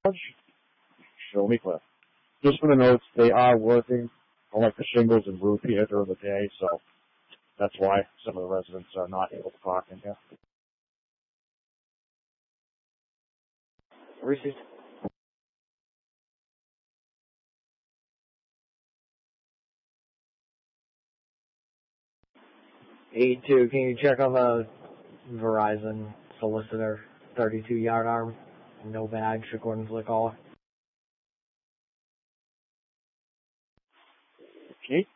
Show me clip. Just for the notes, they are working on like the shingles and roof here during the day, so that's why some of the residents are not able to park in here. Received. 82, can you check on the Verizon solicitor 32-yard arm? No badge according to the caller. Okay.